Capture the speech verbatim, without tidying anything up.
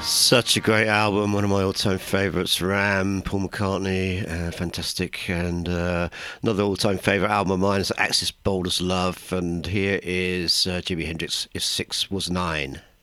Such a great album, one of my all-time favourites. Ram, Paul McCartney, uh, fantastic. And uh, another all-time favourite album of mine is Axis Bold as Love. And here is uh, Jimi Hendrix, If Six Was Nine.